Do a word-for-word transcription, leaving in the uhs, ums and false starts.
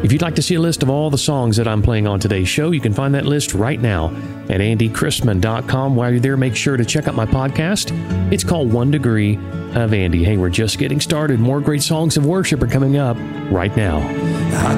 If you'd like to see a list of all the songs that I'm playing on today's show, you can find that list right now at andy chrisman dot com. While you're there, make sure to check out my podcast. It's called One Degree of Andy. Hey, we're just getting started. More great songs of worship are coming up right now.